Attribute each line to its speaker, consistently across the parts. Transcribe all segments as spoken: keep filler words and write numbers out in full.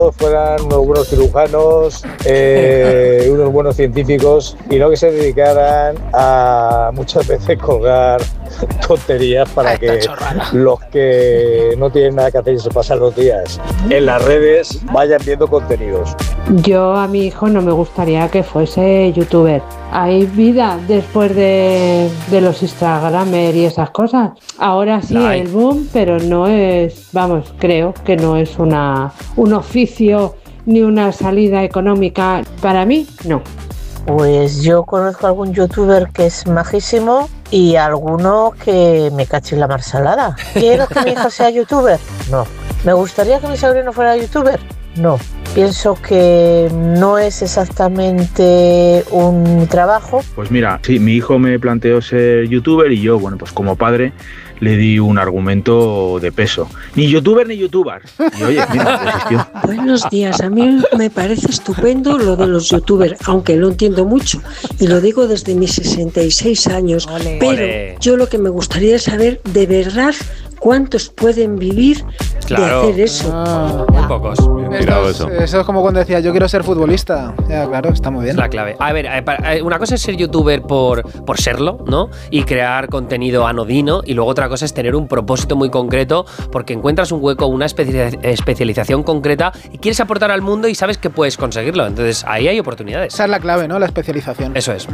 Speaker 1: fueran unos buenos cirujanos, eh, unos buenos científicos y no que se dedicaran a muchas veces colgar tonterías para que los que no tienen nada que hacer y se pasan los días en las redes vayan viendo contenidos.
Speaker 2: Yo a mi hijo no me gustaría que fuese youtuber. Hay vida después de, de los Instagramers y esas cosas. Ahora sí, el boom, pero no es, vamos, creo que no es una un oficio ni una salida económica. Para mí, no.
Speaker 3: Pues yo conozco algún youtuber que es majísimo y alguno que me cache en la marsalada. ¿Quiero que mi hijo sea youtuber? No. ¿Me gustaría que mi sobrino fuera youtuber? No. Pienso que no es exactamente un trabajo.
Speaker 4: Pues mira, sí, mi hijo me planteó ser youtuber y yo, bueno, pues como padre le di un argumento de peso. Ni youtuber ni youtuber. Y oye, mira, desistió.
Speaker 5: Buenos días, a mí me parece estupendo lo de los youtubers, aunque lo entiendo mucho, y lo digo desde mis sesenta y seis años,
Speaker 6: Olé.
Speaker 5: pero
Speaker 6: Olé.
Speaker 5: yo lo que me gustaría es saber de verdad cuántos pueden vivir
Speaker 6: Claro.
Speaker 5: de hacer eso.
Speaker 7: Ah,
Speaker 6: Muy pocos.
Speaker 7: esto es, eso es como cuando decía, yo quiero ser futbolista. Ya, claro, está muy bien.
Speaker 6: Es la clave. A ver, eh, para- eh, una cosa es ser youtuber por, por serlo, ¿no? Y crear contenido anodino. Y luego otra cosa es tener un propósito muy concreto porque encuentras un hueco, una especia- especialización concreta y quieres aportar al mundo y sabes que puedes conseguirlo. Entonces ahí hay oportunidades.
Speaker 7: Esa es la clave, ¿no? La especialización.
Speaker 6: Eso es. Eso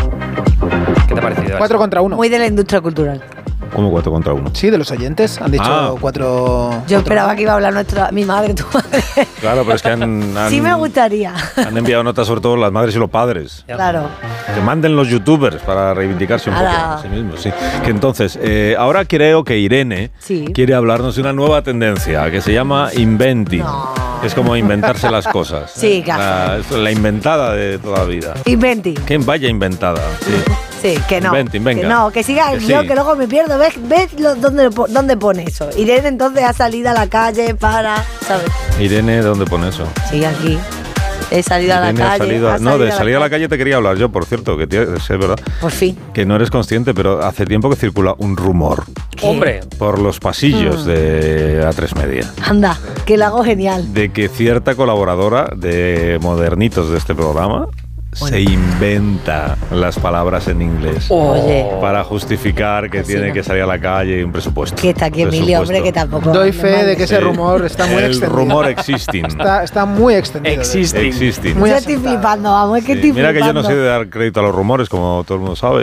Speaker 6: es. ¿Qué te ha parecido?
Speaker 7: Cuatro contra uno.
Speaker 8: Muy de la industria cultural.
Speaker 9: ¿Cómo cuatro contra uno?
Speaker 7: Sí, de los oyentes. Han dicho
Speaker 9: Ah.
Speaker 7: cuatro.
Speaker 8: Yo esperaba que iba a hablar nuestra, mi madre, tu madre.
Speaker 9: Claro, pero es que han, han,
Speaker 8: Sí me gustaría.
Speaker 9: han enviado notas sobre todo las madres y los padres.
Speaker 8: Claro.
Speaker 9: Que manden los youtubers para reivindicarse un
Speaker 8: Ala.
Speaker 9: poco a sí mismos. Sí. Que entonces, eh, ahora creo que Irene
Speaker 8: Sí.
Speaker 9: quiere hablarnos de una nueva tendencia que se llama inventing. Es como inventarse las cosas.
Speaker 8: Sí, claro.
Speaker 9: La, es la inventada de toda la vida.
Speaker 8: Inventi.
Speaker 9: Que vaya inventada. Sí.
Speaker 8: Sí, que no.
Speaker 9: Inventing, venga.
Speaker 8: Que no, que siga el
Speaker 9: Que
Speaker 8: guión,
Speaker 9: sí.
Speaker 8: que luego me pierdo. ¿Ves, ves lo- dónde, lo po- dónde pone eso? Irene entonces ha salido a la calle para, ¿sabes?
Speaker 9: Irene, ¿dónde pone eso?
Speaker 8: Sí, aquí. He salido a la
Speaker 9: Irene ha
Speaker 8: calle.
Speaker 9: salido a-
Speaker 8: ha
Speaker 9: no,
Speaker 8: salido
Speaker 9: de salir a la calle te quería hablar yo, por cierto, que tío, es verdad.
Speaker 8: Por fin.
Speaker 9: Que no eres consciente, pero hace tiempo que circula un rumor
Speaker 6: Hombre.
Speaker 9: por los pasillos
Speaker 8: Mm.
Speaker 9: de A tres Media
Speaker 8: Anda, que lo hago genial.
Speaker 9: de que cierta colaboradora de modernitos de este programa se inventa las palabras en inglés
Speaker 8: Oye.
Speaker 9: para justificar que
Speaker 8: Así
Speaker 9: tiene
Speaker 8: no.
Speaker 9: que salir a la calle y un presupuesto.
Speaker 8: Que está aquí Emilio, hombre, que tampoco.
Speaker 7: Doy fe de que ese
Speaker 9: Sí.
Speaker 7: rumor está muy
Speaker 9: El
Speaker 7: extendido.
Speaker 9: rumor existing.
Speaker 7: Está, está muy extendido.
Speaker 6: Existing.
Speaker 9: Existing.
Speaker 7: Muy
Speaker 8: Yo estoy
Speaker 7: asentado.
Speaker 8: flipando, vamos, es que
Speaker 9: Sí,
Speaker 8: estoy
Speaker 9: mira que yo no
Speaker 8: flipando.
Speaker 9: soy de dar crédito a los rumores, como todo el mundo sabe.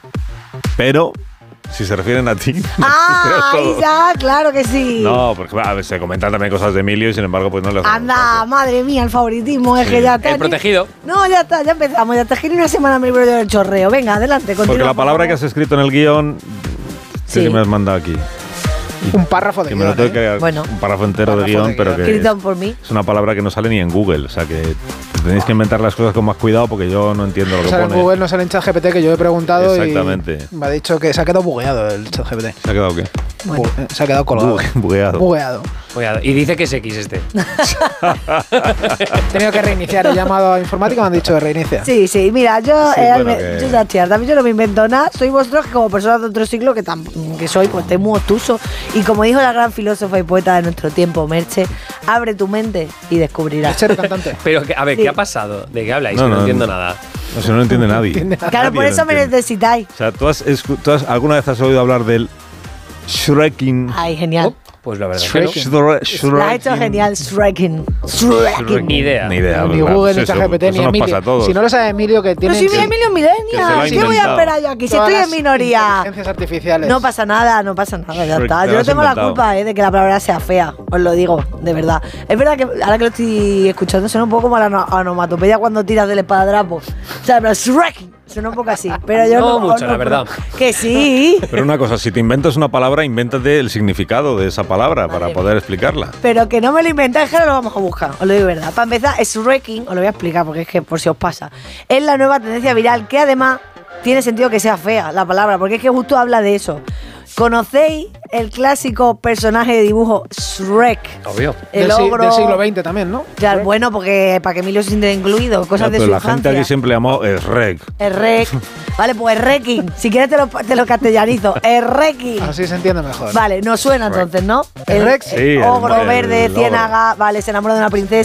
Speaker 9: Pero, si se refieren a ti,
Speaker 8: Ah,
Speaker 9: creo
Speaker 8: ahí
Speaker 9: todo.
Speaker 8: ya, claro que sí.
Speaker 9: No, porque a ver, se comentan también cosas de Emilio y sin embargo pues no le hacemos
Speaker 8: Anda,
Speaker 9: caso.
Speaker 8: madre mía, el favoritismo es
Speaker 9: Sí.
Speaker 8: que ya está.
Speaker 6: El protegido.
Speaker 8: No, ya está, ya empezamos. Ya te giré una semana me libro del chorreo. Venga, adelante, continúa.
Speaker 9: Porque la
Speaker 8: por
Speaker 9: palabra que
Speaker 8: favor.
Speaker 9: has escrito en el guión
Speaker 8: Sí.
Speaker 9: que me has mandado aquí.
Speaker 7: Un párrafo de
Speaker 9: Que me lo
Speaker 7: guión,
Speaker 9: tengo
Speaker 7: ¿eh?
Speaker 9: que
Speaker 8: Bueno.
Speaker 9: un párrafo entero
Speaker 7: Párrafo
Speaker 9: de guión,
Speaker 7: de
Speaker 9: pero
Speaker 7: guión.
Speaker 9: que
Speaker 8: Escrito por mí.
Speaker 9: es una palabra que no sale ni en Google. O sea que tenéis que inventar las cosas con más cuidado porque yo no entiendo lo
Speaker 7: No
Speaker 9: que
Speaker 7: sale en
Speaker 9: pone.
Speaker 7: Google, no sale en ChatGPT, que yo he preguntado.
Speaker 9: Exactamente.
Speaker 7: Y me ha dicho que se ha quedado bugueado el ChatGPT.
Speaker 9: ¿Se ha quedado qué?
Speaker 8: Bueno.
Speaker 7: Bu- eh, Se ha quedado colgado.
Speaker 9: Bugue- bugueado.
Speaker 7: Bugueado.
Speaker 6: Cuidado. Y dice que es X este.
Speaker 7: He tenido que reiniciar. He llamado a informática y me han dicho que reinicia.
Speaker 8: Sí, sí, mira, yo,
Speaker 9: Sí,
Speaker 8: eh,
Speaker 9: bueno,
Speaker 8: me-
Speaker 9: que-
Speaker 8: yo ya estoy harta, también yo no me invento nada, soy vosotros que como personas de otro siglo que, tam- que soy, pues estoy muy obtuso. Y como dijo la gran filósofa y poeta de nuestro tiempo, Merche, abre tu mente y descubrirás.
Speaker 7: Merche, cantante.
Speaker 6: Pero, que- a ver,
Speaker 8: Sí.
Speaker 6: ¿qué ha pasado? ¿De qué habláis?
Speaker 9: No,
Speaker 6: Que no,
Speaker 9: no,
Speaker 6: entiendo
Speaker 9: no.
Speaker 6: nada.
Speaker 9: No, si no lo entiende nadie.
Speaker 7: entiende
Speaker 8: Claro,
Speaker 9: Nadie
Speaker 8: por
Speaker 9: lo
Speaker 8: eso me
Speaker 9: entiende.
Speaker 8: necesitáis.
Speaker 9: O sea, ¿tú, has, escu- tú has- alguna vez has oído hablar del Shreking?
Speaker 8: Ay, genial.
Speaker 6: Pues la verdad es que no.
Speaker 7: Shrek.
Speaker 9: Shre-
Speaker 8: La has hecho
Speaker 9: Shreking.
Speaker 8: genial, Shreking. Shreking.
Speaker 6: Ni idea.
Speaker 9: Ni idea.
Speaker 7: Ni
Speaker 9: pues,
Speaker 7: Google,
Speaker 9: pues
Speaker 7: ni
Speaker 9: eso,
Speaker 7: ChatGPT,
Speaker 9: eso
Speaker 7: ni
Speaker 9: nos
Speaker 7: Emilio.
Speaker 9: pasa a todos.
Speaker 7: Si no lo sabe Emilio, que
Speaker 8: Pero
Speaker 7: tiene.
Speaker 8: si mi Emilio
Speaker 9: que se lo ha
Speaker 8: Millennial, ¿qué voy a
Speaker 9: inventado.
Speaker 8: esperar yo aquí? Si
Speaker 7: todas
Speaker 8: estoy en
Speaker 7: las
Speaker 8: minoría.
Speaker 7: inteligencias artificiales.
Speaker 8: No pasa nada, no pasa nada, ya
Speaker 9: Shrek,
Speaker 8: está.
Speaker 9: te
Speaker 8: Yo
Speaker 9: lo
Speaker 8: no
Speaker 9: has
Speaker 8: tengo la
Speaker 9: inventado.
Speaker 8: culpa eh, de que la palabra sea fea, os lo digo, de verdad. Es verdad que ahora que lo estoy escuchando suena un poco como la ano- onomatopeya cuando tiras del espadadrapo. O sea, pero Shrek, suena un poco así. Pero yo
Speaker 6: No
Speaker 8: no,
Speaker 6: mucho, la verdad.
Speaker 8: Que sí,
Speaker 9: Pero una cosa, si te inventas una palabra, invéntate el significado de esa palabra para
Speaker 8: Madre
Speaker 9: poder explicarla.
Speaker 8: pero que no me lo inventáis, es que ahora lo vamos a buscar, os lo digo de verdad. Para empezar, Shreking, os lo voy a explicar porque es que por si os pasa, es la nueva tendencia viral que además tiene sentido que sea fea la palabra, porque es que justo habla de eso. ¿Conocéis el clásico personaje de dibujo Shrek?
Speaker 6: Obvio.
Speaker 8: El
Speaker 7: del, si-
Speaker 8: ogro.
Speaker 7: del siglo veinte también, ¿no?
Speaker 8: Ya, bueno, porque para que Emilio se sienta incluido, cosas
Speaker 9: Ya,
Speaker 8: de
Speaker 9: pero
Speaker 8: su
Speaker 9: la
Speaker 8: infancia.
Speaker 9: gente aquí siempre llamó Shrek.
Speaker 8: El rec. Vale, pues el reking. Si quieres te lo, te lo castellanizo. El reking.
Speaker 7: Así se entiende mejor.
Speaker 8: Vale, nos suena
Speaker 9: Rec.
Speaker 8: entonces, ¿no?
Speaker 7: ¿El rec?
Speaker 9: Sí, el-
Speaker 8: ogro
Speaker 9: el
Speaker 8: verde,
Speaker 9: ogro.
Speaker 8: ciénaga, vale, se enamora de una princesa.